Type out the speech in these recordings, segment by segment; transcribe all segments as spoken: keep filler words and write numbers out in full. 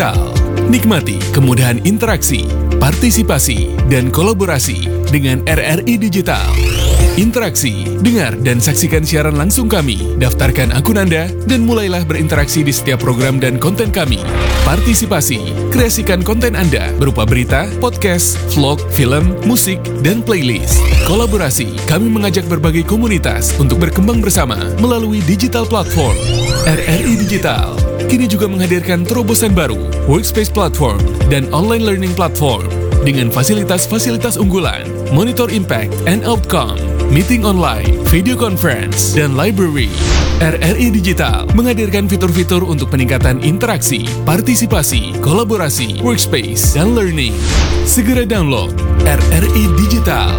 Digital. Nikmati kemudahan interaksi, partisipasi, dan kolaborasi dengan R R I Digital. Interaksi, dengar dan saksikan siaran langsung kami, daftarkan akun Anda, dan mulailah berinteraksi di setiap program dan konten kami. Partisipasi, kreasikan konten Anda berupa berita, podcast, vlog, film, musik, dan playlist. Kolaborasi, kami mengajak berbagai komunitas untuk berkembang bersama melalui digital platform. R R I Digital kini juga menghadirkan terobosan baru, workspace platform, dan online learning platform dengan fasilitas-fasilitas unggulan, monitor impact and outcome, meeting online, video conference, dan library. R R I Digital menghadirkan fitur-fitur untuk peningkatan interaksi, partisipasi, kolaborasi, workspace, dan learning. Segera download R R I Digital.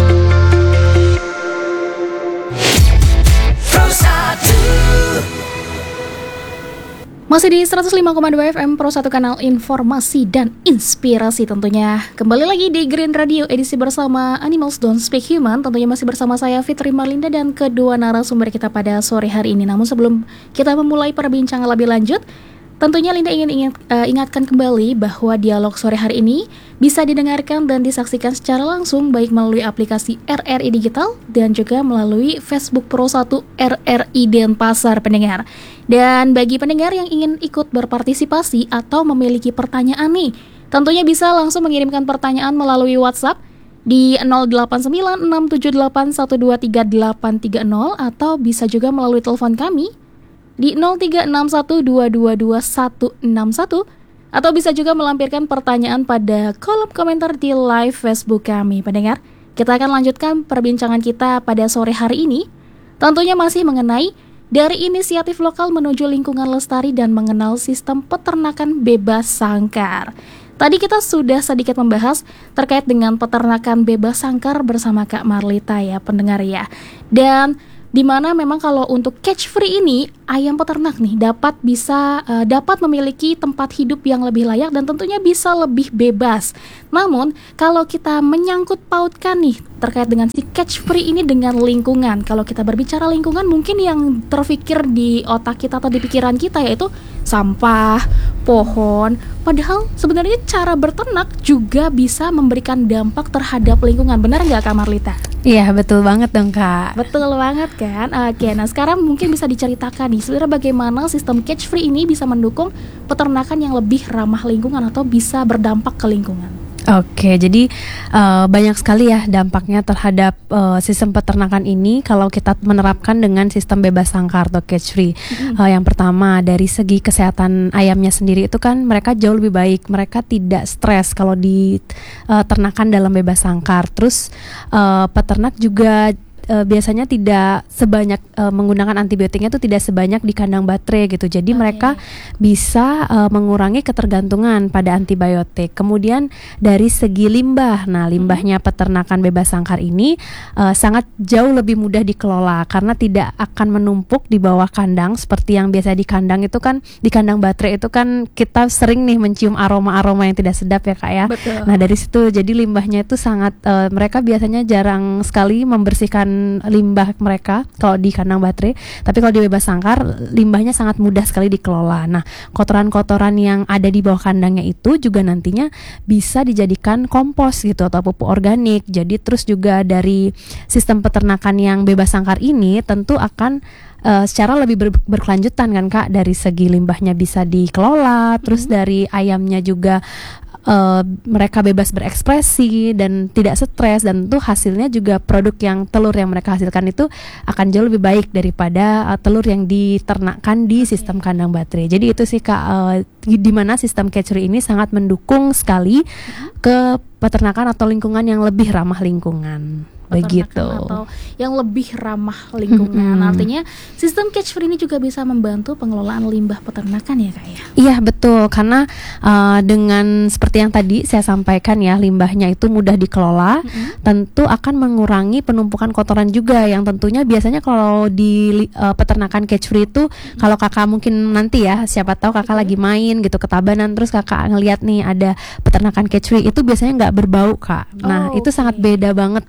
Masih di seratus lima koma dua F M Pro satu, kanal informasi dan inspirasi tentunya. Kembali lagi di Green Radio edisi bersama Animals Don't Speak Human. Tentunya masih bersama saya Fitri Marlinda dan kedua narasumber kita pada sore hari ini. Namun sebelum kita memulai perbincangan lebih lanjut, tentunya Linda ingin ingat, uh, ingatkan kembali bahwa dialog sore hari ini bisa didengarkan dan disaksikan secara langsung baik melalui aplikasi R R I Digital dan juga melalui Facebook Pro satu R R I Denpasar pendengar. Dan bagi pendengar yang ingin ikut berpartisipasi atau memiliki pertanyaan nih, tentunya bisa langsung mengirimkan pertanyaan melalui WhatsApp di nol delapan sembilan enam tujuh delapan satu dua tiga delapan tiga nol atau bisa juga melalui telepon kami di nol tiga enam satu dua dua dua satu enam satu atau bisa juga melampirkan pertanyaan pada kolom komentar di live Facebook kami. Pendengar, kita akan lanjutkan perbincangan kita pada sore hari ini. Tentunya masih mengenai dari inisiatif lokal menuju lingkungan lestari dan mengenal sistem peternakan bebas sangkar. Tadi kita sudah sedikit membahas terkait dengan peternakan bebas sangkar bersama Kak Marlita ya pendengar ya. Dan di mana memang kalau untuk cage free ini ayam peternak nih dapat bisa uh, dapat memiliki tempat hidup yang lebih layak dan tentunya bisa lebih bebas. Namun kalau kita menyangkut pautkan nih terkait dengan si cage free ini dengan lingkungan, kalau kita berbicara lingkungan mungkin yang terfikir di otak kita atau di pikiran kita yaitu sampah, pohon. Padahal sebenarnya cara berternak juga bisa memberikan dampak terhadap lingkungan. Benar nggak Kak Marlita? Iya betul banget dong Kak. Betul banget kan. Oke, nah sekarang mungkin bisa diceritakan nih sebenarnya bagaimana sistem cage free ini bisa mendukung peternakan yang lebih ramah lingkungan atau bisa berdampak ke lingkungan. Oke, jadi uh, banyak sekali ya dampaknya terhadap uh, sistem peternakan ini kalau kita menerapkan dengan sistem bebas sangkar atau cage free. Mm-hmm. Uh, yang pertama dari segi kesehatan ayamnya sendiri itu kan mereka jauh lebih baik, mereka tidak stres kalau diternakan uh, dalam bebas sangkar. Terus uh, peternak juga Uh, biasanya tidak sebanyak uh, menggunakan antibiotiknya itu tidak sebanyak di kandang baterai gitu. Jadi okay. mereka bisa uh, mengurangi ketergantungan pada antibiotik. Kemudian dari segi limbah, nah limbahnya peternakan bebas sangkar ini uh, sangat jauh lebih mudah dikelola karena tidak akan menumpuk di bawah kandang seperti yang biasa di kandang itu kan, di kandang baterai itu kan kita sering nih mencium aroma-aroma yang tidak sedap ya Kak ya. Betul. Nah dari situ jadi limbahnya itu sangat uh, mereka biasanya jarang sekali membersihkan limbah mereka kalau di kandang baterai, tapi kalau di bebas sangkar limbahnya sangat mudah sekali dikelola. Nah, kotoran-kotoran yang ada di bawah kandangnya itu juga nantinya bisa dijadikan kompos gitu atau pupuk organik. Jadi terus juga dari sistem peternakan yang bebas sangkar ini tentu akan Uh, secara lebih ber- berkelanjutan kan Kak, dari segi limbahnya bisa dikelola, terus mm-hmm. dari ayamnya juga uh, mereka bebas berekspresi dan tidak stres, dan tentu hasilnya juga produk yang telur yang mereka hasilkan itu akan jauh lebih baik daripada uh, telur yang diternakkan di sistem kandang baterai. Jadi itu sih Kak, uh, di mana sistem catchery ini sangat mendukung sekali mm-hmm. ke peternakan atau lingkungan yang lebih ramah lingkungan. Begitu. Atau yang lebih ramah lingkungan. Mm-hmm. Artinya sistem cage free ini juga bisa membantu pengelolaan limbah peternakan ya Kak ya? Iya betul, karena uh, dengan seperti yang tadi saya sampaikan ya, limbahnya itu mudah dikelola, mm-hmm. tentu akan mengurangi penumpukan kotoran juga yang tentunya biasanya kalau di uh, peternakan cage free itu mm-hmm. kalau Kakak mungkin nanti ya, siapa tahu Kakak mm-hmm. lagi main gitu ke Tabanan terus Kakak ngelihat nih ada peternakan cage free, itu biasanya nggak berbau Kak. Nah, oh, itu okay. sangat beda banget sama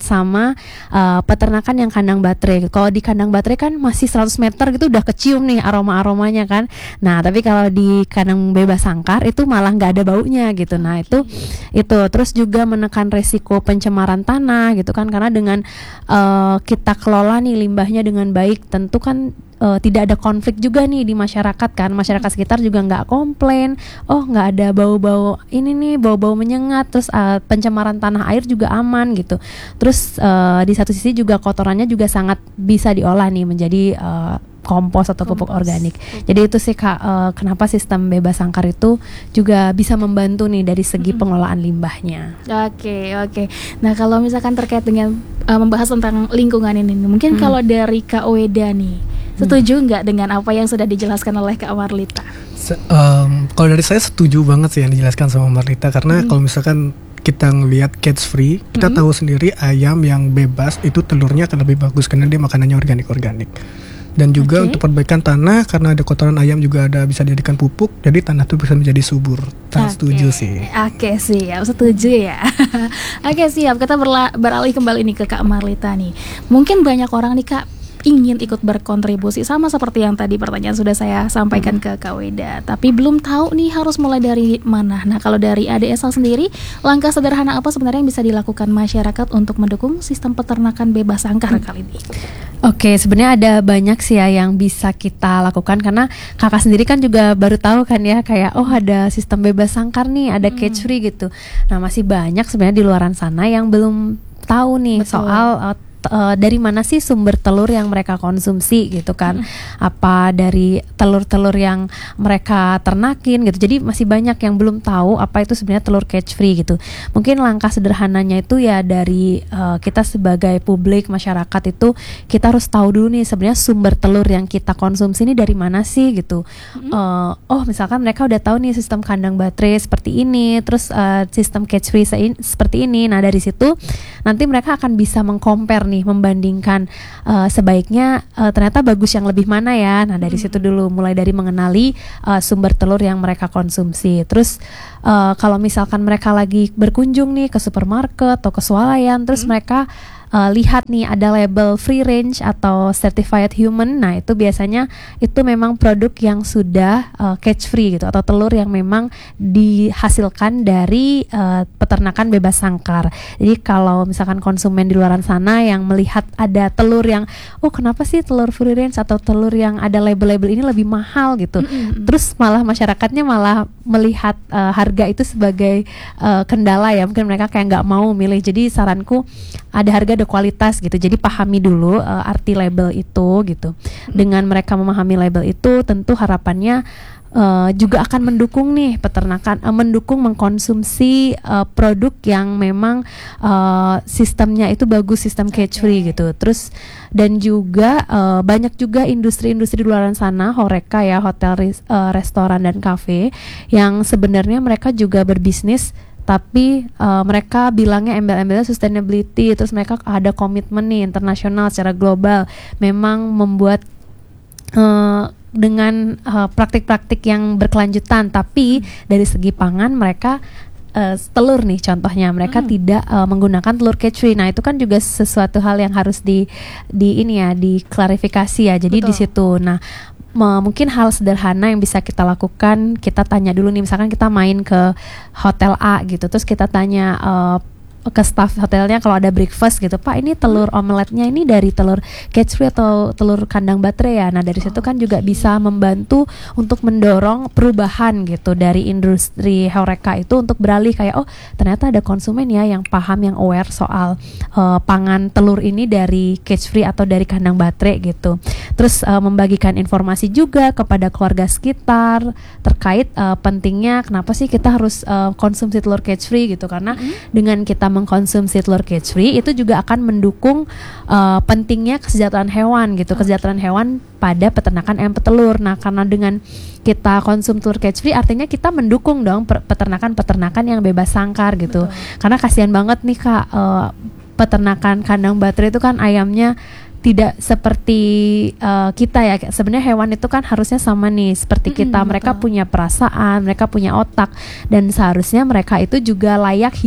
sama uh, peternakan yang kandang baterai. Kalau di kandang baterai kan masih seratus meter gitu udah kecium nih aroma-aromanya kan. Nah, tapi kalau di kandang bebas sangkar itu malah nggak ada baunya gitu. Nah, itu itu terus juga menekan resiko pencemaran tanah gitu kan, karena dengan uh, kita kelola nih limbahnya dengan baik, tentu kan Uh, tidak ada konflik juga nih di masyarakat kan, masyarakat sekitar juga nggak komplain, oh nggak ada bau-bau ini nih, bau-bau menyengat, terus uh, pencemaran tanah air juga aman gitu. Terus uh, di satu sisi juga kotorannya juga sangat bisa diolah nih menjadi uh, kompos atau pupuk kompos organik. Jadi itu sih Kak, uh, kenapa sistem bebas sangkar itu juga bisa membantu nih dari segi mm-hmm. pengelolaan limbahnya. Oke, oke. Nah, kalau misalkan terkait dengan uh, membahas tentang lingkungan ini, mungkin mm. kalau dari Kak Weda nih, setuju nggak hmm. dengan apa yang sudah dijelaskan oleh Kak Marlita? Se- um, kalau dari saya setuju banget sih yang dijelaskan sama Marlita, karena hmm. kalau misalkan kita ngelihat cage free, kita hmm. tahu sendiri ayam yang bebas itu telurnya akan lebih bagus karena dia makanannya organik-organik. Dan juga okay. untuk perbaikan tanah, karena ada kotoran ayam juga ada bisa dijadikan pupuk, jadi tanah itu bisa menjadi subur. Saya okay. setuju sih. Oke okay, siap, setuju ya. Oke okay, siap, kita berla- beralih kembali nih ke Kak Marlita nih. Mungkin banyak orang nih Kak ingin ikut berkontribusi, sama seperti yang tadi pertanyaan sudah saya sampaikan hmm. ke Kak Weda, tapi belum tahu nih harus mulai dari mana. Nah, kalau dari A D S L sendiri, langkah sederhana apa sebenarnya yang bisa dilakukan masyarakat untuk mendukung sistem peternakan bebas sangkar hmm. kali ini? Oke, sebenarnya ada banyak sih ya yang bisa kita lakukan, karena kakak sendiri kan juga baru tahu kan ya, kayak oh ada sistem bebas sangkar nih, ada hmm. cage free gitu. Nah, masih banyak sebenarnya di luaran sana yang belum tahu nih Betul. soal uh, Uh, dari mana sih sumber telur yang mereka konsumsi gitu kan, hmm. apa dari telur-telur yang mereka ternakin gitu. Jadi masih banyak yang belum tahu apa itu sebenarnya telur cage free gitu. Mungkin langkah sederhananya itu ya dari uh, kita sebagai publik masyarakat itu kita harus tahu dulu nih sebenarnya sumber telur yang kita konsumsi ini dari mana sih gitu. hmm. uh, oh misalkan mereka udah tahu nih sistem kandang baterai seperti ini, terus uh, sistem cage free se- seperti ini. Nah, dari situ nanti mereka akan bisa mengcompare nih, membandingkan uh, sebaiknya uh, ternyata bagus yang lebih mana ya. Nah, dari hmm. situ dulu mulai dari mengenali uh, sumber telur yang mereka konsumsi. Terus uh, kalau misalkan mereka lagi berkunjung nih ke supermarket atau ke swalayan, terus hmm. mereka Uh, lihat nih ada label free range atau certified human. Nah, itu biasanya itu memang produk yang sudah uh, cage free gitu, atau telur yang memang dihasilkan dari uh, peternakan bebas sangkar. Jadi kalau misalkan konsumen di luar sana yang melihat ada telur yang oh kenapa sih telur free range atau telur yang ada label-label ini lebih mahal gitu, mm-hmm. terus malah masyarakatnya malah melihat uh, harga itu sebagai uh, kendala ya, mungkin mereka kayak nggak mau milih. Jadi saranku ada harga ada kualitas gitu. Jadi pahami dulu uh, arti label itu gitu. Dengan mereka memahami label itu, tentu harapannya uh, juga akan mendukung nih peternakan, uh, mendukung mengkonsumsi uh, produk yang memang uh, sistemnya itu bagus, sistem cage free okay. gitu. Terus dan juga uh, banyak juga industri-industri di luar sana, Horeca ya, hotel, res, uh, restoran dan kafe yang sebenarnya mereka juga berbisnis, tapi uh, mereka bilangnya embel-embelnya sustainability, terus mereka ada komitmen nih internasional secara global, memang membuat uh, dengan uh, praktik-praktik yang berkelanjutan, tapi dari segi pangan mereka uh, telur nih contohnya mereka hmm. tidak uh, menggunakan telur cage free. Nah, itu kan juga sesuatu hal yang harus di di ini ya, diklarifikasi ya. Jadi Betul. Di situ. Nah, mungkin hal sederhana yang bisa kita lakukan, kita tanya dulu nih, misalkan kita main ke hotel A gitu, terus kita tanya uh, ke staff hotelnya kalau ada breakfast gitu, Pak ini telur omeletnya ini dari telur cage free atau telur kandang baterai ya. Nah, dari situ kan juga bisa membantu untuk mendorong perubahan gitu dari industri Horeca itu untuk beralih kayak oh ternyata ada konsumen ya yang paham, yang aware soal uh, pangan telur ini dari cage free atau dari kandang baterai gitu. Terus uh, membagikan informasi juga kepada keluarga sekitar terkait uh, pentingnya kenapa sih kita harus uh, konsumsi telur cage free gitu, karena mm-hmm. dengan kita mengkonsumsi telur cage free itu juga akan mendukung uh, pentingnya kesejahteraan hewan gitu, kesejahteraan hewan pada peternakan ayam petelur. Nah, karena dengan kita konsum telur cage free artinya kita mendukung dong peternakan-peternakan yang bebas sangkar gitu. Betul. Karena kasihan banget nih Kak, uh, peternakan kandang baterai itu kan ayamnya tidak seperti uh, kita ya. Sebenarnya hewan itu kan harusnya sama nih seperti kita. Mm-hmm, mereka betul. Punya perasaan, mereka punya otak, dan seharusnya mereka itu juga layak hidup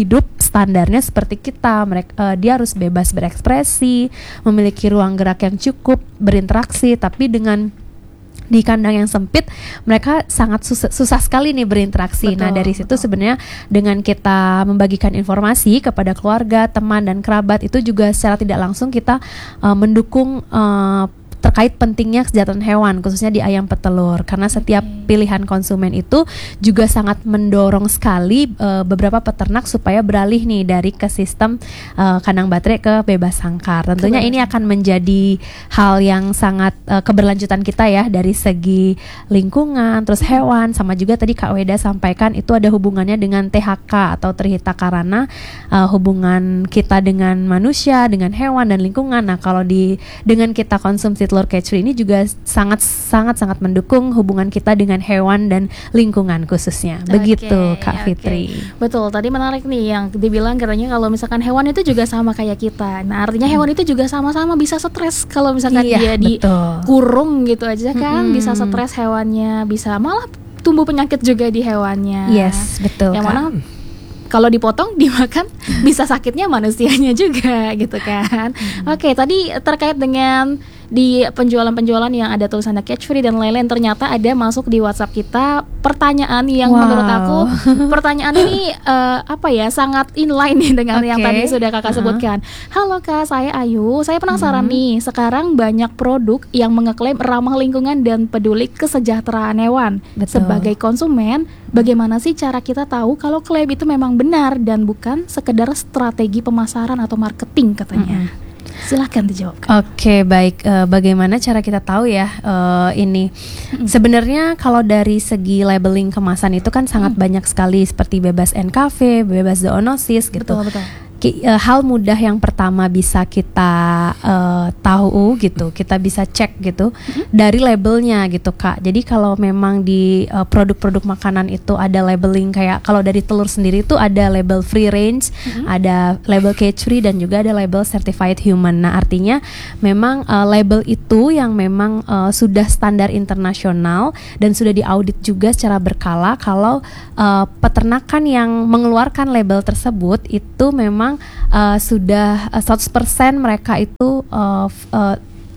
standarnya seperti kita. Mereka uh, dia harus bebas berekspresi, memiliki ruang gerak yang cukup, berinteraksi, tapi dengan di kandang yang sempit mereka sangat susah, susah sekali nih berinteraksi. Betul, nah dari situ sebenarnya dengan kita membagikan informasi kepada keluarga, teman dan kerabat itu juga secara tidak langsung kita uh, mendukung uh, terkait pentingnya kesejahteraan hewan khususnya di ayam petelur, karena setiap pilihan konsumen itu juga sangat mendorong sekali uh, beberapa peternak supaya beralih nih dari ke sistem uh, kandang baterai ke bebas sangkar. Tentunya ini akan menjadi hal yang sangat uh, keberlanjutan kita ya dari segi lingkungan, terus hewan, sama juga tadi Kak Weda sampaikan itu ada hubungannya dengan T H K atau Trihita Karana, uh, hubungan kita dengan manusia, dengan hewan dan lingkungan. Nah kalau di dengan kita konsumsi telur cage free ini juga sangat sangat sangat mendukung hubungan kita dengan hewan dan lingkungan khususnya. Begitu okay, Kak okay. Fitri. Betul, tadi menarik nih yang dibilang katanya kalau misalkan hewan itu juga sama kayak kita. Nah, artinya hewan itu juga sama-sama bisa stres kalau misalkan iya, dia dikurung gitu aja kan, hmm. bisa stres hewannya, bisa malah tumbuh penyakit juga di hewannya. Yes, betul. Yang mana kalau dipotong, dimakan, bisa sakitnya manusianya juga gitu kan. Hmm. Oke, okay, tadi terkait dengan di penjualan-penjualan yang ada tulisannya cage free dan lain-lain, ternyata ada masuk di WhatsApp kita pertanyaan yang wow. menurut aku pertanyaan ini uh, apa ya sangat inline nih dengan okay. yang tadi sudah kakak uh-huh. sebutkan. Halo Kak, saya Ayu, saya penasaran uh-huh. nih, sekarang banyak produk yang mengeklaim ramah lingkungan dan peduli kesejahteraan hewan. Betul. Sebagai konsumen, bagaimana sih cara kita tahu kalau klaim itu memang benar dan bukan sekedar strategi pemasaran atau marketing katanya? Uh-huh. Silahkan dijawab. Oke, okay, baik. Uh, bagaimana cara kita tahu ya uh, ini? Mm. Sebenarnya kalau dari segi labeling kemasan itu kan sangat mm. banyak sekali, seperti bebas N K V, bebas zoonosis gitu. Betul, betul. Ki, uh, hal mudah yang pertama bisa kita uh, tahu gitu, kita bisa cek gitu mm-hmm. dari labelnya gitu Kak. Jadi kalau memang di uh, produk-produk makanan itu ada labeling kayak kalau dari telur sendiri itu ada label free range, mm-hmm. ada label cage free dan juga ada label certified human. Nah artinya memang uh, label itu yang memang uh, sudah standar internasional dan sudah diaudit juga secara berkala. Kalau uh, peternakan yang mengeluarkan label tersebut itu memang Uh, sudah uh, seratus persen mereka itu uh, uh,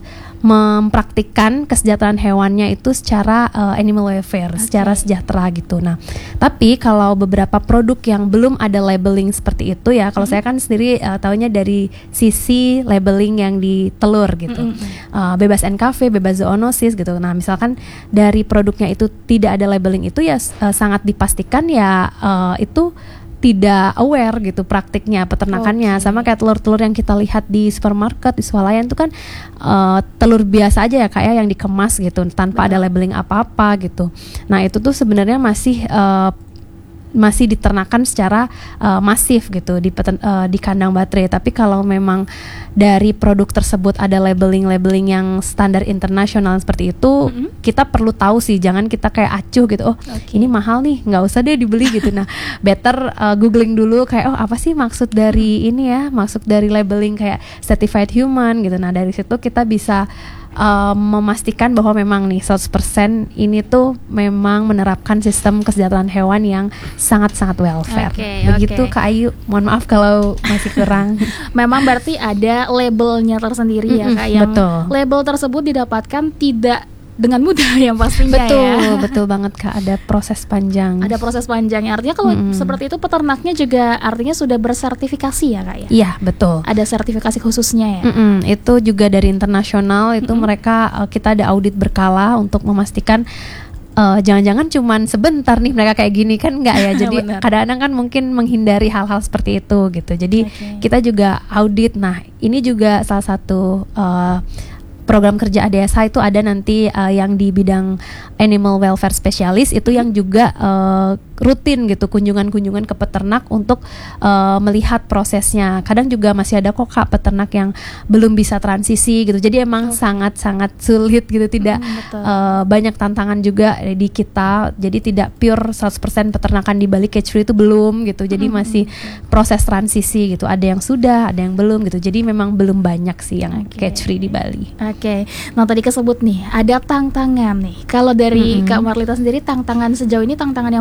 mempraktikkan kesejahteraan hewannya itu secara uh, animal welfare, okay. secara sejahtera gitu. Nah, tapi kalau beberapa produk yang belum ada labeling seperti itu ya, kalau mm-hmm. saya kan sendiri uh, tahunya dari sisi labeling yang di telur gitu, mm-hmm. uh, bebas N K V, bebas zoonosis gitu. Nah, misalkan dari produknya itu tidak ada labeling itu ya uh, sangat dipastikan ya uh, itu tidak aware gitu praktiknya peternakannya. Okay. Sama kayak telur-telur yang kita lihat di supermarket, di swalayan itu kan uh, telur biasa aja ya Kak ya yang dikemas gitu tanpa Betul. Ada labeling apa-apa gitu. Nah itu tuh sebenarnya masih uh, masih diternakan secara uh, masif gitu di peten, uh, di kandang baterai. Tapi kalau memang dari produk tersebut ada labeling-labeling yang standar internasional seperti itu, mm-hmm. kita perlu tahu sih, jangan kita kayak acuh gitu. Oh, okay. Ini mahal nih, nggak usah deh dibeli gitu. Nah, better uh, googling dulu kayak oh apa sih maksud dari ini ya, maksud dari labeling kayak certified human gitu. Nah, dari situ kita bisa Uh, memastikan bahwa memang nih seratus persen ini tuh memang menerapkan sistem kesejahteraan hewan yang sangat-sangat welfare. Okay, begitu okay. Kak Ayu, mohon maaf kalau masih kurang. Memang berarti ada labelnya tersendiri ya Kak, yang betul. Label tersebut didapatkan tidak dengan mudah yang pastinya. Betul, ya. Betul banget Kak, ada proses panjang. Ada proses panjangnya. Artinya kalau mm-hmm. seperti itu peternaknya juga artinya sudah bersertifikasi ya Kak ya? Iya, betul. Ada sertifikasi khususnya ya? Mm-hmm. Itu juga dari internasional, itu mm-hmm. mereka uh, kita ada audit berkala untuk memastikan uh, jangan-jangan cuman sebentar nih mereka kayak gini kan enggak ya. Jadi kadang-kadang kan mungkin menghindari hal-hal seperti itu gitu. Jadi okay. kita juga audit. Nah, ini juga salah satu uh, program kerja A D S H itu ada nanti uh, yang di bidang animal welfare specialist itu yang juga uh, rutin gitu kunjungan-kunjungan ke peternak untuk uh, melihat prosesnya. Kadang juga masih ada kok Kak peternak yang belum bisa transisi gitu. Jadi emang oh. sangat-sangat sulit gitu, tidak hmm, uh, banyak tantangan juga di kita. Jadi tidak pure seratus persen peternakan di Bali cage free itu belum gitu. Jadi hmm, masih okay. proses transisi gitu. Ada yang sudah, ada yang belum gitu. Jadi memang belum banyak sih yang okay. cage free di Bali. Oke, okay. Nah tadi kesebut nih ada tantangan nih. Kalau dari mm-hmm. Kak Marlita sendiri, tantangan sejauh ini tantangan yang paling besar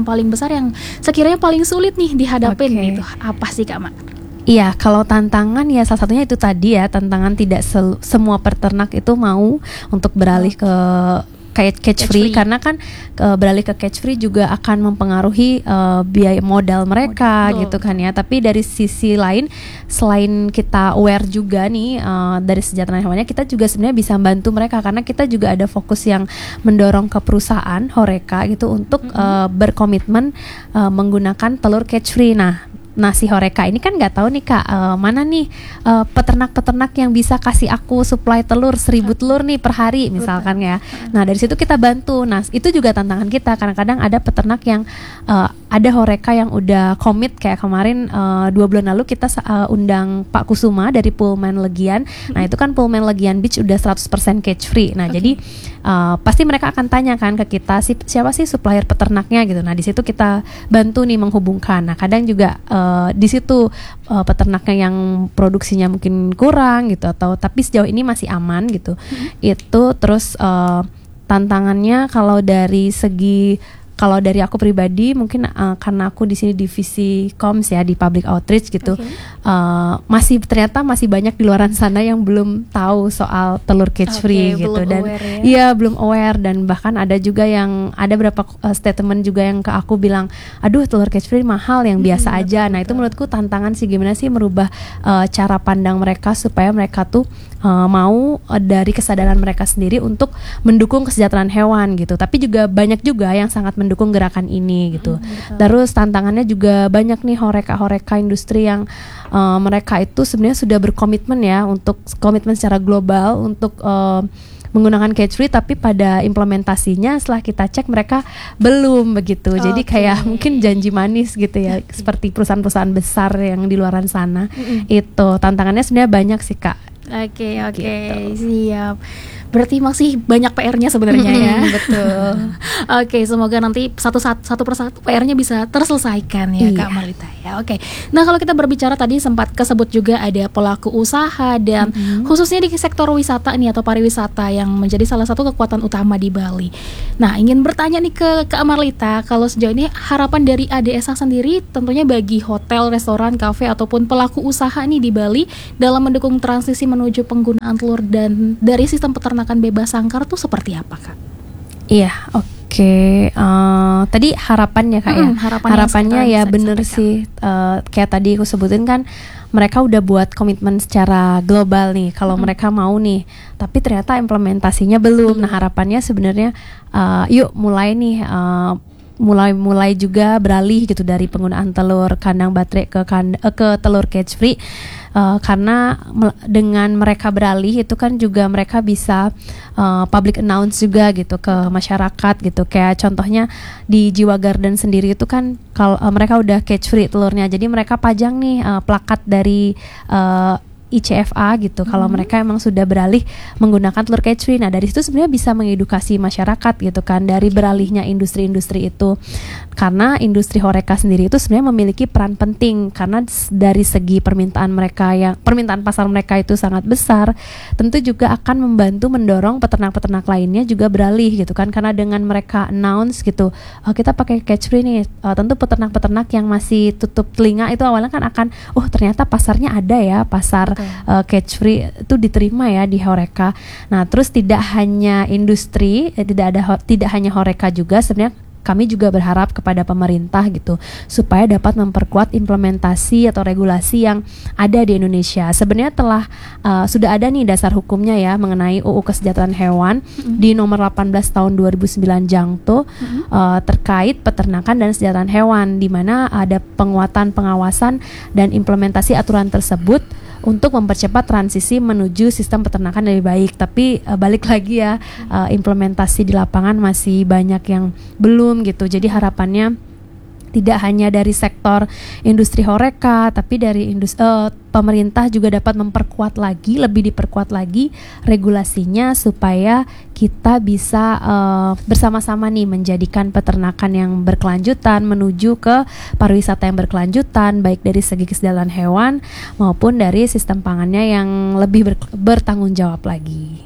besar yang sekiranya paling sulit nih dihadapin Oke. gitu. Apa sih Kak Mar? Iya, kalau tantangan ya salah satunya itu tadi ya, tantangan tidak sel- semua peternak itu mau untuk beralih ke kayak catch Catch free, free. karena kan e, beralih ke catch free juga akan mempengaruhi e, biaya modal mereka Betul. gitu kan ya. Tapi dari sisi lain, selain kita aware juga nih e, dari kesejahteraan hewannya, kita juga sebenarnya bisa bantu mereka karena kita juga ada fokus yang mendorong ke perusahaan Horeca gitu untuk e, berkomitmen e, menggunakan telur catch free. Nah, Nah si Horeca ini kan nggak tahu nih Kak, uh, mana nih uh, peternak-peternak yang bisa kasih aku supply telur seribu telur nih per hari misalkan ya. Nah dari situ kita bantu. Nah itu juga tantangan kita. Kadang-kadang ada peternak yang uh, ada Horeca yang udah komit, kayak kemarin uh, dua bulan lalu kita uh, undang Pak Kusuma dari Pullman Legian. Nah itu kan Pullman Legian Beach udah seratus persen catch free. Nah Oke. jadi uh, pasti mereka akan tanya kan ke kita, si, siapa sih supplier peternaknya gitu. Nah di situ kita bantu nih menghubungkan. Nah kadang juga uh, Uh, di situ uh, peternaknya yang produksinya mungkin kurang gitu, atau tapi sejauh ini masih aman gitu. Hmm. Itu terus uh, tantangannya kalau dari segi kalau dari aku pribadi mungkin uh, karena aku di sini divisi comms ya di public outreach gitu, Okay. uh, masih ternyata masih banyak di luaran sana yang belum tahu soal telur catch free Oke, gitu, belum dan aware ya. iya belum aware, dan bahkan ada juga yang ada beberapa uh, statement juga yang ke aku bilang, aduh telur catch free mahal yang biasa Hmm, aja. betul, Nah itu betul. menurutku tantangan sih, gimana sih merubah uh, cara pandang mereka supaya mereka tuh uh, mau uh, dari kesadaran mereka sendiri untuk mendukung kesejahteraan hewan gitu. Tapi juga banyak juga yang sangat mendukung gerakan ini gitu. betul. Terus tantangannya juga banyak nih Horeca-Horeca industri yang uh, mereka itu sebenarnya sudah berkomitmen ya untuk komitmen secara global untuk uh, menggunakan catch free, tapi pada implementasinya setelah kita cek mereka belum begitu. Jadi Oke. kayak mungkin janji manis gitu ya, seperti perusahaan-perusahaan besar yang di luaran sana. Mm-mm. Itu tantangannya sebenarnya banyak sih Kak. Oke, oke, Gitu. siap. Berarti masih banyak P R-nya sebenarnya ya. Betul. Oke, semoga nanti satu satu, satu persatu P R-nya bisa terselesaikan ya Iya. Kak Marlita ya. Oke. Nah kalau kita berbicara tadi sempat kesebut juga ada pelaku usaha dan Mhm. khususnya di sektor wisata nih atau pariwisata yang menjadi salah satu kekuatan utama di Bali. Nah ingin bertanya nih ke Kak Marlita, kalau sejauh ini harapan dari A D S A sendiri tentunya bagi hotel, restoran, kafe ataupun pelaku usaha nih di Bali dalam mendukung transisi menuju penggunaan telur dan dari sistem peternakan bebas sangkar tuh seperti apa Kak? Iya, oke. Eh, tadi harapannya Kak ya. Mm, harapan yang Harapannya sekarang ya bisa bener disampaikan. sih. Eh, kayak tadi aku sebutin kan, mereka udah buat komitmen secara global nih. Kalau Mm. mereka mau nih, tapi ternyata implementasinya belum. Nah harapannya sebenarnya, eh, yuk mulai nih. eh, mulai-mulai juga beralih gitu dari penggunaan telur kandang baterai ke kand- eh, ke telur catch free. Uh, karena me- dengan mereka beralih itu kan juga mereka bisa uh, public announce juga gitu ke masyarakat gitu, kayak contohnya di Jiwa Garden sendiri itu kan kalau uh, mereka udah catch free telurnya, jadi mereka pajang nih uh, plakat dari uh, I C F A gitu kalau Mhm. mereka emang sudah beralih menggunakan telur catch free. Nah dari situ sebenarnya bisa mengedukasi masyarakat gitu kan dari beralihnya industri-industri itu, karena industri Horeca sendiri itu sebenarnya memiliki peran penting karena s- dari segi permintaan mereka yang permintaan pasar mereka itu sangat besar, tentu juga akan membantu mendorong peternak-peternak lainnya juga beralih gitu kan, karena dengan mereka announce gitu, oh, kita pakai catch free nih, uh, tentu peternak-peternak yang masih tutup telinga itu awalnya kan akan, oh ternyata pasarnya ada ya, pasar uh, catch free itu diterima ya di Horeca. Nah terus tidak hanya industri, eh, tidak ada ho- tidak hanya Horeca juga, sebenarnya kami juga berharap kepada pemerintah gitu supaya dapat memperkuat implementasi atau regulasi yang ada di Indonesia. Sebenarnya telah uh, sudah ada nih dasar hukumnya ya mengenai U U Kesejahteraan Hewan Mm-hmm. di nomor delapan belas tahun dua ribu sembilan Jangto Mm-hmm. uh, terkait peternakan dan kesejahteraan hewan, di mana ada penguatan pengawasan dan implementasi aturan tersebut untuk mempercepat transisi menuju sistem peternakan lebih baik. Tapi uh, balik lagi ya, uh, implementasi di lapangan masih banyak yang belum gitu. Jadi harapannya tidak hanya dari sektor industri Horeca, tapi dari industri, uh, pemerintah juga dapat memperkuat lagi, lebih diperkuat lagi regulasinya supaya kita bisa uh, bersama-sama nih menjadikan peternakan yang berkelanjutan menuju ke pariwisata yang berkelanjutan, baik dari segi kesejahteraan hewan maupun dari sistem pangannya yang lebih ber- bertanggung jawab lagi.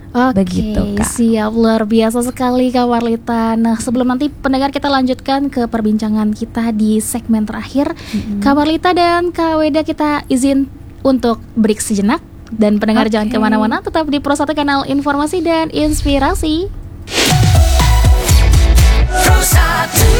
Oke, Begitu, Kak. siap, luar biasa sekali Kak Marlita. Nah, sebelum nanti pendengar kita lanjutkan ke perbincangan kita di segmen terakhir, mm-hmm. Kak Marlita dan Kak Weda kita izin untuk break sejenak. Dan pendengar okay. jangan kemana-mana, tetap di Pro satu Kanal Informasi dan Inspirasi. Pro satu.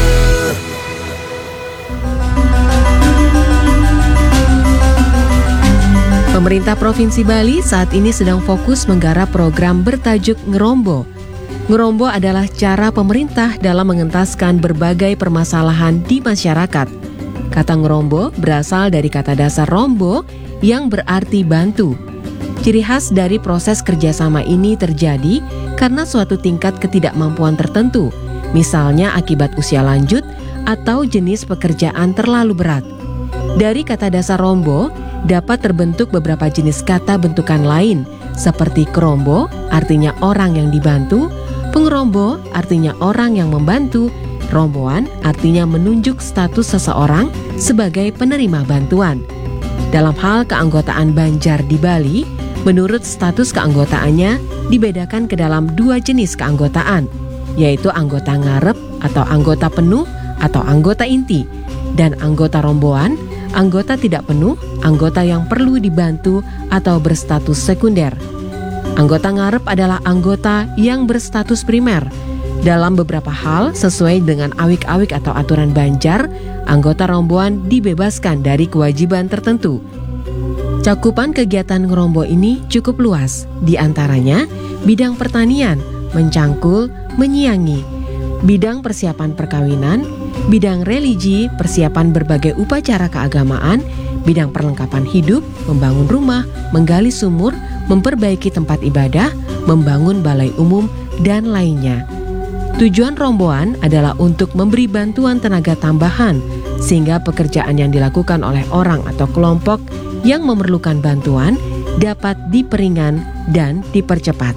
Pemerintah Provinsi Bali saat ini sedang fokus menggarap program bertajuk Ngerombo. Ngerombo adalah cara pemerintah dalam mengentaskan berbagai permasalahan di masyarakat. Kata ngerombo berasal dari kata dasar rombo yang berarti bantu. Ciri khas dari proses kerjasama ini terjadi karena suatu tingkat ketidakmampuan tertentu, misalnya akibat usia lanjut atau jenis pekerjaan terlalu berat. Dari kata dasar rombo, dapat terbentuk beberapa jenis kata bentukan lain, seperti kerombo, artinya orang yang dibantu, pengerombo, artinya orang yang membantu, romboan, artinya menunjuk status seseorang sebagai penerima bantuan. Dalam hal keanggotaan Banjar di Bali, menurut status keanggotaannya dibedakan ke dalam dua jenis keanggotaan, yaitu anggota ngarep atau anggota penuh atau anggota inti, dan anggota romboan, anggota tidak penuh, anggota yang perlu dibantu atau berstatus sekunder. Anggota ngarep adalah anggota yang berstatus primer. Dalam beberapa hal, sesuai dengan awik-awik atau aturan Banjar, anggota romboan dibebaskan dari kewajiban tertentu. Cakupan kegiatan ngerombo ini cukup luas, di antaranya bidang pertanian, mencangkul, menyiangi, bidang persiapan perkawinan, bidang religi, persiapan berbagai upacara keagamaan, bidang perlengkapan hidup, membangun rumah, menggali sumur, memperbaiki tempat ibadah, membangun balai umum, dan lainnya. Tujuan romboan adalah untuk memberi bantuan tenaga tambahan, sehingga pekerjaan yang dilakukan oleh orang atau kelompok yang memerlukan bantuan dapat diperingan dan dipercepat.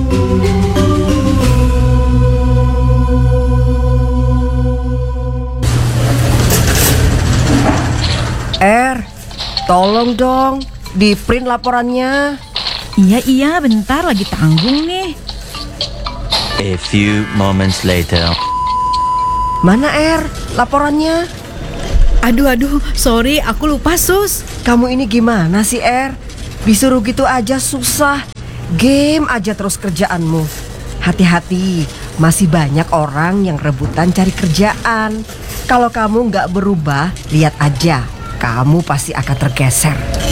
Er, tolong dong, di print laporannya. Iya iya, bentar lagi tanggung nih. A few moments later. Mana Er, laporannya? Aduh aduh, sorry aku lupa sus. Kamu ini gimana sih Er? Disuruh gitu aja susah. Game aja terus kerjaanmu. Hati-hati, masih banyak orang yang rebutan cari kerjaan. Kalau kamu nggak berubah, lihat aja, kamu pasti akan tergeser.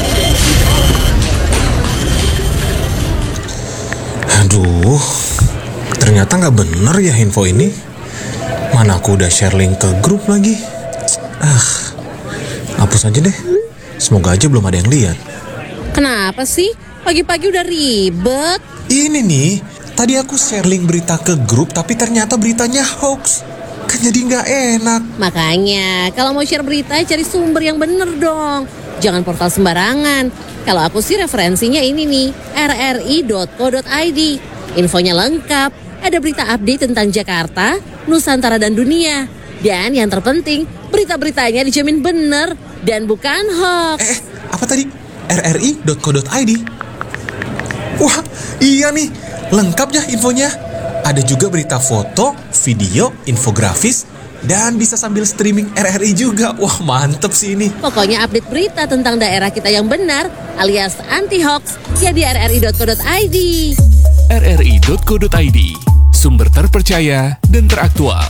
Aduh, ternyata nggak bener ya info ini. Mana aku udah share link ke grup lagi. Ah, hapus aja deh. Semoga aja belum ada yang lihat. Kenapa sih? Pagi-pagi udah ribet. Ini nih, tadi aku share link berita ke grup, tapi ternyata beritanya hoax. Kan jadi nggak enak. Makanya, kalau mau share berita, cari sumber yang bener dong. Jangan portal sembarangan. Kalau aku sih referensinya ini nih, r r i dot co dot i d. Infonya lengkap, ada berita update tentang Jakarta, Nusantara dan dunia. Dan yang terpenting, berita-beritanya dijamin bener dan bukan hoax. Eh, apa tadi? r r i dot co dot i d. Wah, iya nih, lengkap ya infonya. Ada juga berita foto, video, infografis, dan bisa sambil streaming R R I juga. Wah, mantep sih ini. Pokoknya update berita tentang daerah kita yang benar, alias anti-hoax, ya di r r i dot co dot i d. r r i dot co dot i d, sumber terpercaya dan teraktual.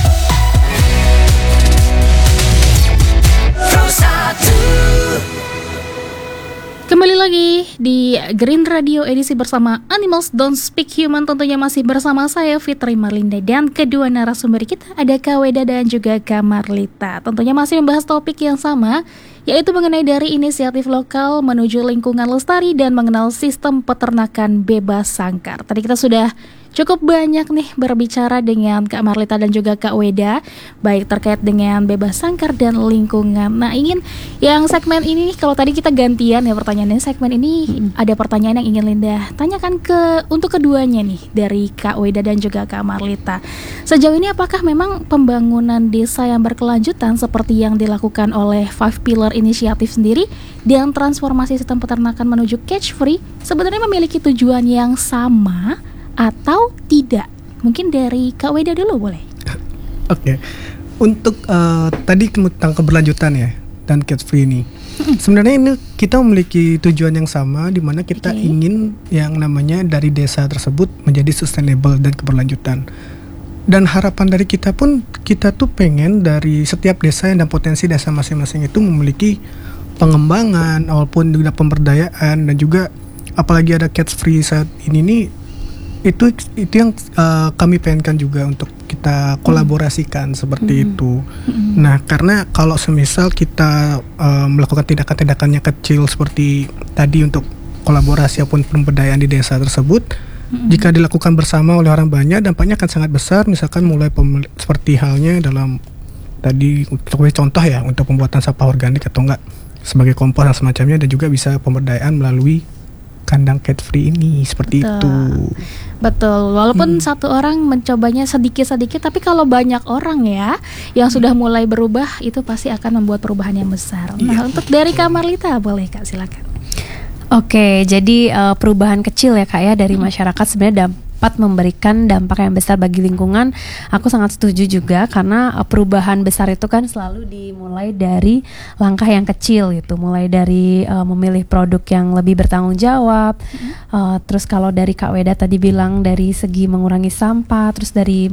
Kembali lagi di Green Radio edisi bersama Animals Don't Speak Human. Tentunya masih bersama saya Fitri Marlinda dan kedua narasumber kita ada Kak Weda dan juga Kak Marlita. Tentunya masih membahas topik yang sama, yaitu mengenai dari inisiatif lokal menuju lingkungan lestari dan mengenal sistem peternakan bebas sangkar. Tadi kita sudah cukup banyak nih berbicara dengan Kak Marlita dan juga Kak Weda, baik terkait dengan bebas sangkar dan lingkungan. Nah, ingin yang segmen ini, kalau tadi kita gantian ya pertanyaannya, segmen ini hmm. ada pertanyaan yang ingin Linda tanyakan ke untuk keduanya nih, dari Kak Weda dan juga Kak Marlita. Sejauh ini apakah memang pembangunan desa yang berkelanjutan seperti yang dilakukan oleh Five Pillar Initiative sendiri dan transformasi sistem peternakan menuju catch free sebenarnya memiliki tujuan yang sama atau tidak? Mungkin dari Kak Weda dulu boleh. Oke, okay. Untuk uh, tadi tentang keberlanjutan ya dan catch free ini, sebenarnya ini kita memiliki tujuan yang sama, di mana kita okay. ingin yang namanya dari desa tersebut menjadi sustainable dan keberlanjutan. Dan harapan dari kita pun, kita tuh pengen dari setiap desa dan potensi desa masing-masing itu memiliki pengembangan walaupun juga pemberdayaan, dan juga apalagi ada catch free saat ini nih, itu itu yang uh, kami pengenkan juga untuk kita kolaborasikan hmm. seperti hmm. itu. Hmm. Nah, karena kalau semisal kita uh, melakukan tindakan-tindakan yang kecil seperti tadi untuk kolaborasi ataupun pemberdayaan di desa tersebut, hmm. jika dilakukan bersama oleh orang banyak, dampaknya akan sangat besar. Misalkan mulai pem- seperti halnya dalam tadi untuk contoh ya, untuk pembuatan sampah organik atau enggak sebagai kompos dan semacamnya, dan juga bisa pemberdayaan melalui kandang cat free ini seperti Betul. itu. Betul. Walaupun hmm. satu orang mencobanya sedikit-sedikit, tapi kalau banyak orang ya yang sudah mulai berubah, itu pasti akan membuat perubahan yang besar. Nah, ya, untuk dari Kak Marlita boleh Kak, silakan. Oke, jadi uh, perubahan kecil ya Kak ya dari hmm. masyarakat sebenarnya dapat memberikan dampak yang besar bagi lingkungan. Aku sangat setuju juga, karena uh, perubahan besar itu kan selalu dimulai dari langkah yang kecil gitu, mulai dari uh, memilih produk yang lebih bertanggung jawab. Hmm. Uh, terus kalau dari Kak Weda tadi bilang dari segi mengurangi sampah, terus dari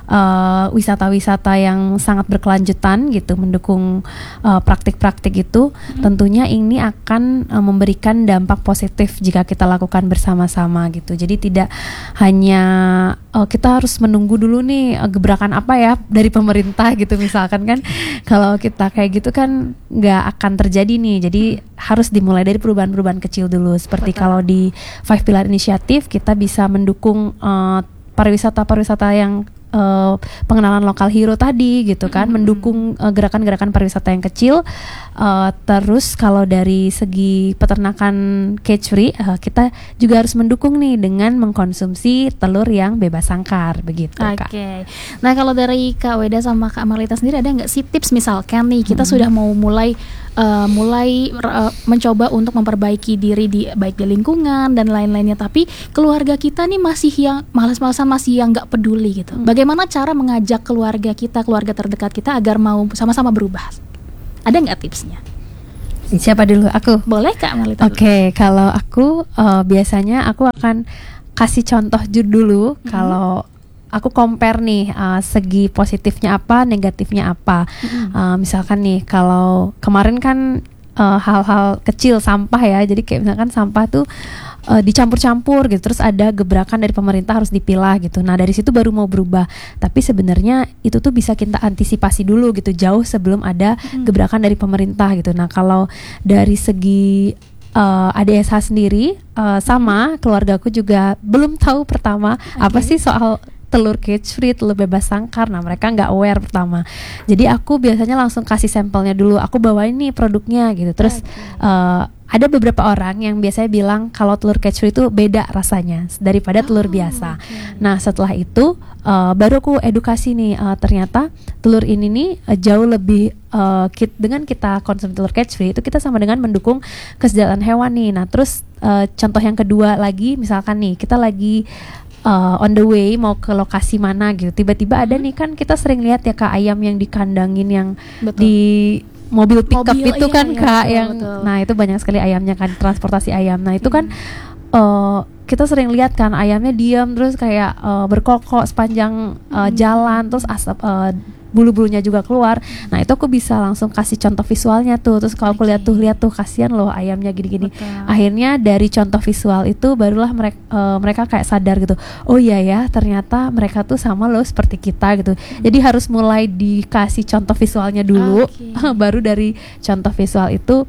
Uh, wisata-wisata yang sangat berkelanjutan gitu, mendukung uh, praktik-praktik itu, hmm. tentunya ini akan uh, memberikan dampak positif jika kita lakukan bersama-sama gitu. Jadi tidak hanya uh, kita harus menunggu dulu nih uh, gebrakan apa ya dari pemerintah gitu misalkan kan. Kalau kita kayak gitu kan nggak akan terjadi nih. Jadi hmm. harus dimulai dari perubahan-perubahan kecil dulu. Seperti Betul. Kalau di Five Pillar Initiative kita bisa mendukung uh, pariwisata-pariwisata yang Uh, pengenalan lokal hero tadi gitu kan, mm-hmm. mendukung uh, gerakan-gerakan pariwisata yang kecil. Uh, terus kalau dari segi peternakan cage free, uh, kita juga harus mendukung nih dengan mengkonsumsi telur yang bebas sangkar begitu. Oke. Okay. Nah, kalau dari Kak Weda sama Kak Marlita sendiri ada nggak sih tips, misalkan nih kita mm-hmm. sudah mau mulai uh, mulai uh, mencoba untuk memperbaiki diri di baik di lingkungan dan lain-lainnya, tapi keluarga kita nih masih yang malas-malasan, masih yang nggak peduli gitu. Mm-hmm. Bagaimana cara mengajak keluarga kita, keluarga terdekat kita agar mau sama-sama berubah? Ada nggak tipsnya? Siapa dulu? Aku? Boleh Kak Marlita. Oke, okay, kalau aku uh, biasanya aku akan kasih contoh dulu. Mm-hmm. Kalau aku compare nih uh, segi positifnya apa, negatifnya apa. Mm-hmm. Uh, misalkan nih kalau kemarin kan uh, hal-hal kecil sampah ya, jadi kayak misalkan sampah tuh Uh, dicampur-campur gitu, terus ada gebrakan dari pemerintah harus dipilah gitu. Nah dari situ baru mau berubah. Tapi sebenarnya itu tuh bisa kita antisipasi dulu gitu, jauh sebelum ada hmm. gebrakan dari pemerintah gitu. Nah kalau dari segi uh, A D S H sendiri, uh, sama keluargaku juga belum tahu pertama okay. apa sih soal telur cage free, telur bebas sangkar. Nah mereka nggak aware pertama. Jadi aku biasanya langsung kasih sampelnya dulu. Aku bawain nih produknya gitu. Terus okay. uh, ada beberapa orang yang biasanya bilang kalau telur cage free itu beda rasanya daripada oh, telur biasa. Okay. Nah setelah itu uh, baru aku edukasi nih, uh, ternyata telur ini nih uh, jauh lebih uh, kit, dengan kita konsumsi telur cage free itu kita sama dengan mendukung kesejahteraan hewan nih. Nah terus uh, contoh yang kedua lagi, misalkan nih kita lagi Uh, on the way mau ke lokasi mana gitu, tiba-tiba ada nih kan kita sering lihat ya Kak ayam yang dikandangin yang Betul. di mobil pickup mobil, itu iya, kan iya, Kak betul, yang betul. Nah itu banyak sekali ayamnya kan, transportasi ayam. Nah itu hmm. kan uh, kita sering lihat kan ayamnya diam terus kayak uh, berkokok sepanjang uh, hmm. jalan, terus asap uh, bulu-bulunya juga keluar. Nah itu aku bisa langsung kasih contoh visualnya tuh. Terus kalau aku lihat tuh lihat tuh kasihan loh ayamnya gini-gini. Betul. Akhirnya dari contoh visual itu barulah mereka uh, mereka kayak sadar gitu. Oh iya ya ternyata mereka tuh sama loh seperti kita gitu. Hmm. Jadi harus mulai dikasih contoh visualnya dulu. Okay. Baru dari contoh visual itu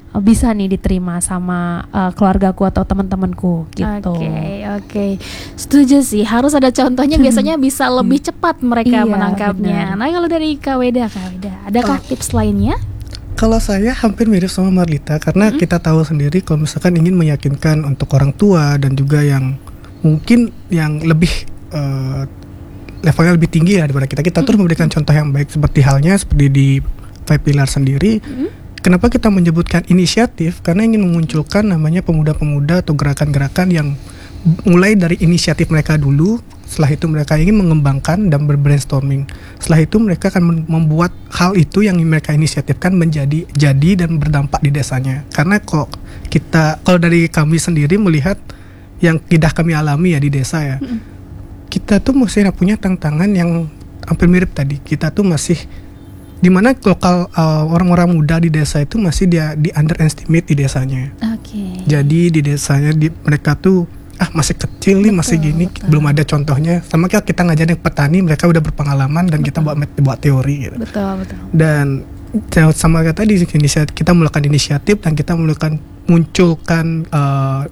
uh, bisa nih diterima sama uh, keluargaku atau teman-temanku gitu. Oke, okay, oke. Okay. Setuju sih, harus ada contohnya biasanya bisa lebih cepat mereka Iya, menangkapnya. benar. Nah, kalau dari Kak Weda, Kak Weda, adakah Oh. tips lainnya? Kalau saya hampir mirip sama Marlita karena Mm-hmm. kita tahu sendiri kalau misalkan ingin meyakinkan untuk orang tua dan juga yang mungkin yang lebih uh, levelnya lebih tinggi ya daripada kita, kita terus memberikan contoh yang baik seperti halnya seperti di Five Pillar sendiri. Kenapa kita menyebutkan inisiatif? Karena ingin memunculkan namanya pemuda-pemuda atau gerakan-gerakan yang mulai dari inisiatif mereka dulu. Setelah itu mereka ingin mengembangkan dan berbrainstorming. Setelah itu mereka akan membuat hal itu yang mereka inisiatifkan menjadi jadi dan berdampak di desanya. Karena kok kita, kalau dari kami sendiri melihat yang tidak kami alami ya di desa ya, mm-hmm. kita tuh masih punya tantangan yang hampir mirip tadi. Kita tuh masih dimana lokal uh, orang-orang muda di desa itu masih dia di underestimate di desanya. Oke. Okay. Jadi di desanya di, mereka tuh ah masih kecil nih, betul, masih gini, betul. Belum ada contohnya. Sama kayak kita ngajarin petani, mereka udah berpengalaman dan betul. Kita buat buat teori gitu. Betul, betul. Dan sama kayak tadi kita melakukan inisiatif dan kita melakukan munculkan uh,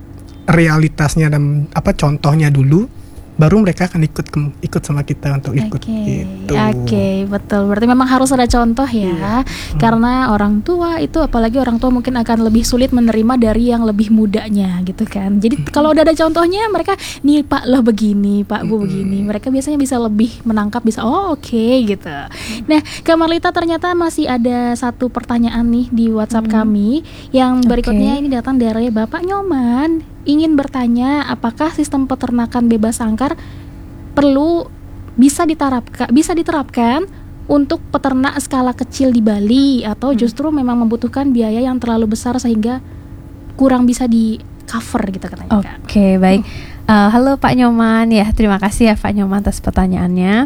realitasnya dan apa contohnya dulu, baru mereka akan ikut ke, ikut sama kita untuk ikut okay. gitu. Oke, okay, betul. Berarti memang harus ada contoh ya. Yeah. Hmm. Karena orang tua itu apalagi orang tua mungkin akan lebih sulit menerima dari yang lebih mudanya gitu kan. Jadi hmm. kalau udah ada contohnya mereka nih Pak lo begini, Pak Bu hmm. begini. Mereka biasanya bisa lebih menangkap, bisa oh oke okay, gitu. Hmm. Nah, Kak Marlita ternyata masih ada satu pertanyaan nih di WhatsApp hmm. kami yang berikutnya okay. ini datang dari Bapak Nyoman. Ingin bertanya apakah sistem peternakan bebas sangkar perlu bisa diterapkan bisa diterapkan untuk peternak skala kecil di Bali atau justru hmm. memang membutuhkan biaya yang terlalu besar sehingga kurang bisa di cover gitu katanya. Oke, okay, baik. Uh, halo Pak Nyoman, ya terima kasih ya Pak Nyoman atas pertanyaannya.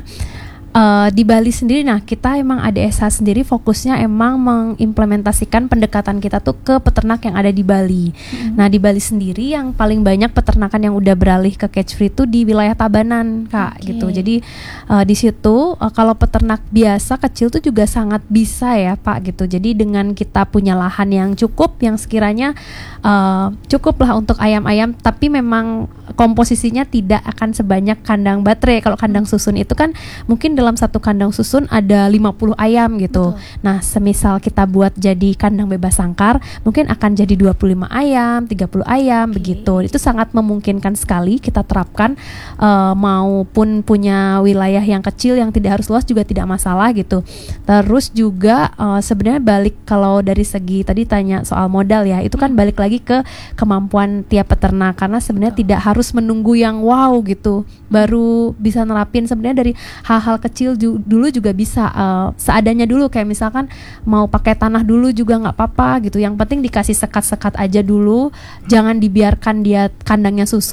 Uh, di Bali sendiri, nah kita emang A D S H sendiri fokusnya emang mengimplementasikan pendekatan kita tuh ke peternak yang ada di Bali. Mm-hmm. Nah di Bali sendiri yang paling banyak peternakan yang udah beralih ke catch free itu di wilayah Tabanan, Kak, okay. gitu. Jadi uh, di situ uh, kalau peternak biasa kecil tuh juga sangat bisa ya, Pak, gitu. Jadi dengan kita punya lahan yang cukup, yang sekiranya uh, cukup lah untuk ayam-ayam, tapi memang komposisinya tidak akan sebanyak kandang baterai. Kalau kandang susun itu kan mungkin dalam satu kandang susun ada lima puluh ayam gitu. Betul. Nah, semisal kita buat jadi kandang bebas sangkar, mungkin akan jadi dua puluh lima ayam, tiga puluh ayam, okay. begitu. Itu sangat memungkinkan sekali kita terapkan, uh, maupun punya wilayah yang kecil yang tidak harus luas juga tidak masalah gitu. Terus juga uh, sebenarnya balik kalau dari segi tadi tanya soal modal ya, itu kan balik lagi ke kemampuan tiap peternak, karena sebenarnya oh. tidak harus menunggu yang wow gitu baru bisa nerapin. Sebenarnya dari hal-hal kecil ju- dulu juga bisa, uh, seadanya dulu, kayak misalkan mau pakai tanah dulu juga nggak apa-apa gitu. Yang penting dikasih sekat-sekat aja dulu, jangan dibiarkan dia kandangnya susu